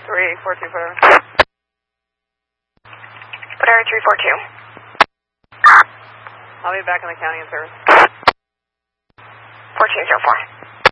3424. Put area 342. I'll be back in the county in service. 1404.